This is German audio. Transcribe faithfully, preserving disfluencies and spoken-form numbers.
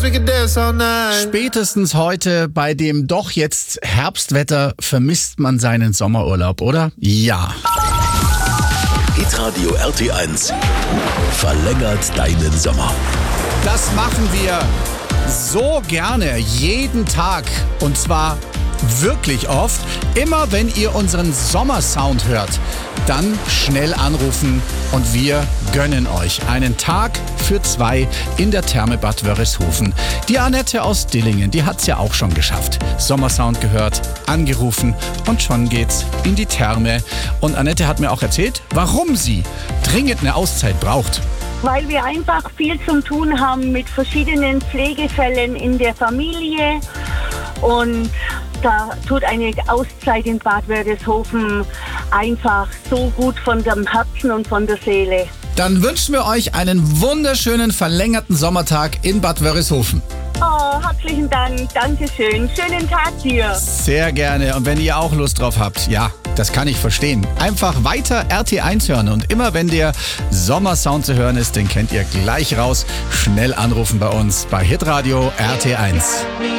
we could dance all night. Spätestens heute bei dem doch jetzt Herbstwetter vermisst man seinen Sommerurlaub, oder? Ja. Hitradio R T eins verlängert deinen Sommer. Das machen wir so gerne, jeden Tag. Und zwar wirklich oft. Immer wenn ihr unseren Sommersound hört, dann schnell anrufen und wir gönnen euch einen Tag für zwei in der Therme Bad Wörishofen. Die Annette aus Dillingen, die hat's ja auch schon geschafft. Sommersound gehört, angerufen und schon geht's in die Therme. Und Annette hat mir auch erzählt, warum sie dringend eine Auszeit braucht. Weil wir einfach viel zum Tun haben mit verschiedenen Pflegefällen in der Familie und da tut eine Auszeit in Bad Wörishofen einfach so gut von dem Herzen und von der Seele. Dann wünschen wir euch einen wunderschönen verlängerten Sommertag in Bad Wörishofen. Oh, herzlichen Dank, Dankeschön. Schönen Tag dir. Sehr gerne. Und wenn ihr auch Lust drauf habt, ja, das kann ich verstehen. Einfach weiter R T eins hören und immer wenn der Sommersound zu hören ist, den kennt ihr gleich raus. Schnell anrufen bei uns bei Hitradio R T eins.